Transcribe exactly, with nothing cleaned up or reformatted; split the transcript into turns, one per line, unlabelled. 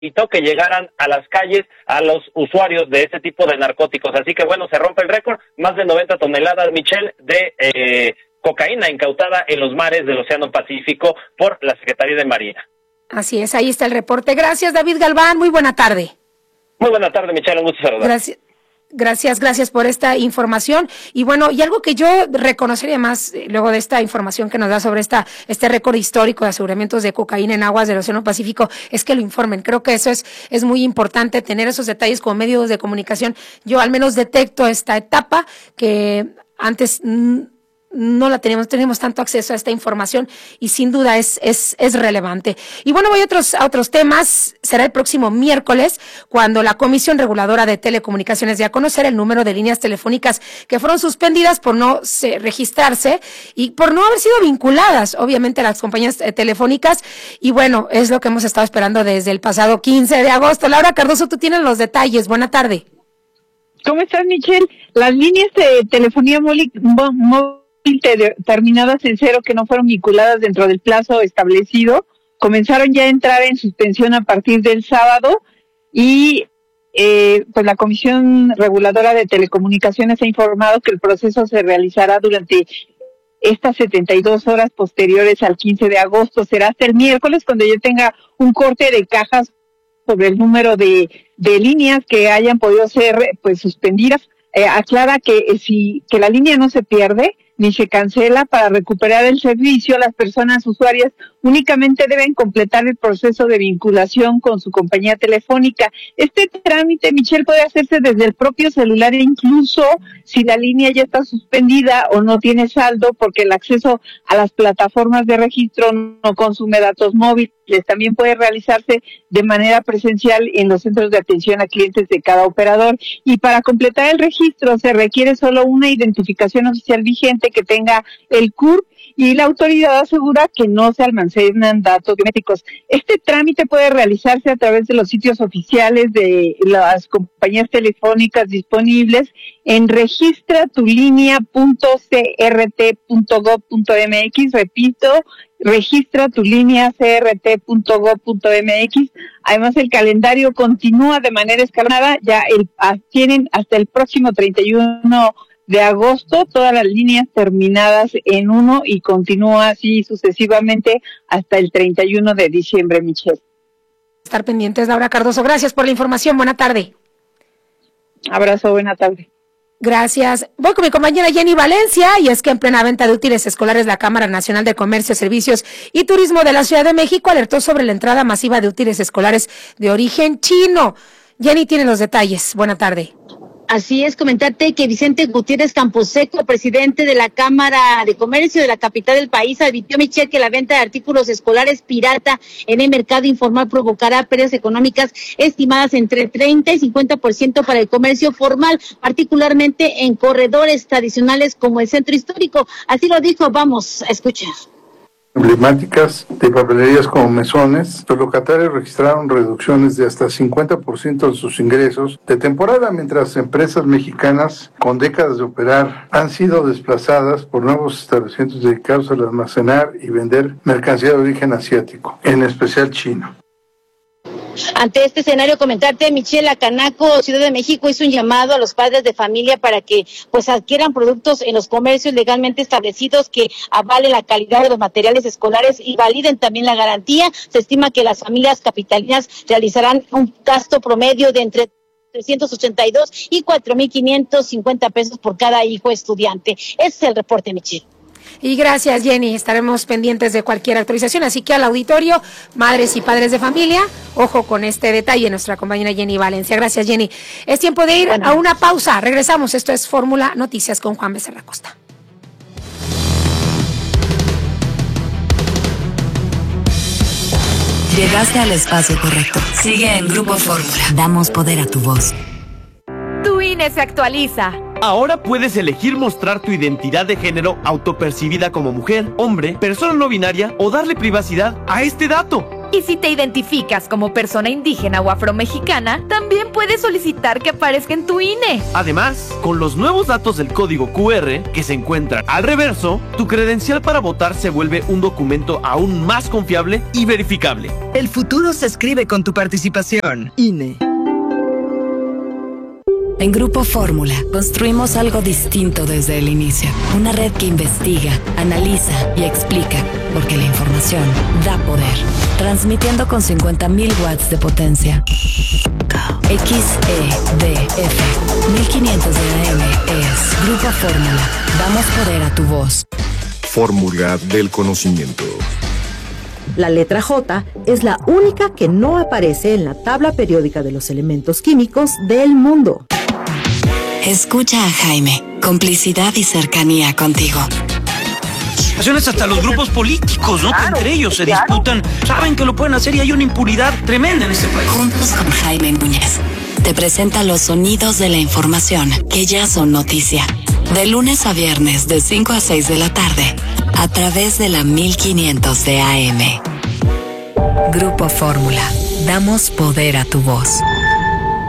que llegaran a las calles a los usuarios de ese tipo de narcóticos. Así que bueno, se rompe el récord, más de noventa toneladas, Michelle, de eh, cocaína incautada en los mares del Océano Pacífico por la Secretaría de Marina.
Así es, ahí está el reporte. Gracias, David Galván, muy buena tarde.
Muy buena tarde, Michelle, un gusto saludar.
Gracias. Gracias, gracias por esta información. Y bueno, y algo que yo reconocería más eh, luego de esta información que nos da sobre esta este récord histórico de aseguramientos de cocaína en aguas del Océano Pacífico, es que lo informen. Creo que eso es es muy importante, tener esos detalles como medios de comunicación. Yo al menos detecto esta etapa que antes mm, no la tenemos, tenemos tanto acceso a esta información y sin duda es es es relevante. Y bueno, voy a otros a otros temas. Será el próximo miércoles cuando la Comisión Reguladora de Telecomunicaciones dé a conocer el número de líneas telefónicas que fueron suspendidas por no se, registrarse y por no haber sido vinculadas, obviamente, a las compañías eh, telefónicas. Y bueno, es lo que hemos estado esperando desde el pasado quince de agosto. Laura Cardoso, tú tienes los detalles. Buena tarde.
¿Cómo estás, Michelle? Las líneas de telefonía móvil terminadas en cero que no fueron vinculadas dentro del plazo establecido comenzaron ya a entrar en suspensión a partir del sábado y eh, pues la Comisión Reguladora de Telecomunicaciones ha informado que el proceso se realizará durante estas setenta y dos horas posteriores al quince de agosto. Será hasta el miércoles cuando ya tenga un corte de cajas sobre el número de, de líneas que hayan podido ser pues suspendidas. Eh, aclara que eh, si que la línea no se pierde ni se cancela. Para recuperar el servicio, las personas usuarias únicamente deben completar el proceso de vinculación con su compañía telefónica. Este trámite, Michelle, puede hacerse desde el propio celular, e incluso si la línea ya está suspendida o no tiene saldo, porque el acceso a las plataformas de registro no consume datos móviles. También puede realizarse de manera presencial en los centros de atención a clientes de cada operador. Y para completar el registro se requiere solo una identificación oficial vigente que tenga el C U R P, y la autoridad asegura que no se almacenan datos biométricos. Este trámite puede realizarse a través de los sitios oficiales de las compañías telefónicas disponibles en registra tu línea punto c r t punto gov punto m x. Repito, registra tu línea c r t punto gov punto m x. Además, el calendario continúa de manera escalonada. Ya el, tienen hasta el próximo treinta y uno de agosto todas las líneas terminadas en uno y continúa así sucesivamente hasta el treinta y uno de diciembre, Michelle.
Estar pendientes, Laura Cardoso. Gracias por la información. Buena tarde.
Abrazo, buena tarde.
Gracias. Voy con mi compañera Jenny Valencia, y es que en plena venta de útiles escolares, la Cámara Nacional de Comercio, Servicios y Turismo de la Ciudad de México alertó sobre la entrada masiva de útiles escolares de origen chino. Jenny tiene los detalles. Buena tarde.
Así es, comentarte que Vicente Gutiérrez Camposeco, presidente de la Cámara de Comercio de la capital del país, advirtió, Michelle, que la venta de artículos escolares pirata en el mercado informal provocará pérdidas económicas estimadas entre treinta y cincuenta por ciento para el comercio formal, particularmente en corredores tradicionales como el centro histórico. Así lo dijo, vamos a escuchar.
Emblemáticas de papelerías como Mesones, los locatarios registraron reducciones de hasta cincuenta por ciento de sus ingresos de temporada, mientras empresas mexicanas con décadas de operar han sido desplazadas por nuevos establecimientos dedicados al almacenar y vender mercancía de origen asiático, en especial chino.
Ante este escenario, comentarte, Michelle, la Canaco Ciudad de México hizo un llamado a los padres de familia para que pues adquieran productos en los comercios legalmente establecidos que avalen la calidad de los materiales escolares y validen también la garantía. Se estima que las familias capitalinas realizarán un gasto promedio de entre trescientos ochenta y dos y cuatro mil quinientos cincuenta pesos por cada hijo estudiante. Ese es el reporte, Michelle.
Y gracias, Jenny. Estaremos pendientes de cualquier actualización. Así que al auditorio, madres y padres de familia, ojo con este detalle, nuestra compañera Jenny Valencia. Gracias, Jenny. Es tiempo de ir bueno. a una pausa. Regresamos. Esto es Fórmula Noticias con Juan Becerra Costa.
Llegaste al espacio correcto. Sigue en Grupo Fórmula. Damos poder a tu voz.
Tu I N E se actualiza.
Ahora puedes elegir mostrar tu identidad de género autopercibida como mujer, hombre, persona no binaria o darle privacidad a este dato.
Y si te identificas como persona indígena o afromexicana, también puedes solicitar que aparezca en tu I N E.
Además, con los nuevos datos del código Q R que se encuentran al reverso, tu credencial para votar se vuelve un documento aún más confiable y verificable.
El futuro se escribe con tu participación. I N E.
En Grupo Fórmula, construimos algo distinto desde el inicio. Una red que investiga, analiza y explica, porque la información da poder. Transmitiendo con cincuenta mil watts de potencia. X E D F mil quinientos de A M es Grupo Fórmula. Damos poder a tu voz.
Fórmula del conocimiento.
La letra J es la única que no aparece en la tabla periódica de los elementos químicos del mundo.
Escucha a Jaime. Complicidad y cercanía contigo.
Hasta los grupos políticos, ¿no? Claro, que entre ellos se claro. disputan, saben que lo pueden hacer y hay una impunidad tremenda en este país.
Juntos con Jaime Núñez, te presenta los sonidos de la información que ya son noticia. De lunes a viernes, de cinco a seis de la tarde, a través de la mil quinientos de A M. Grupo Fórmula. Damos poder a tu voz.